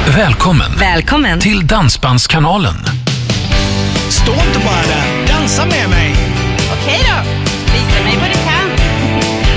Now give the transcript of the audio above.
Välkommen till Dansbandskanalen. Stå inte bara där, dansa med mig.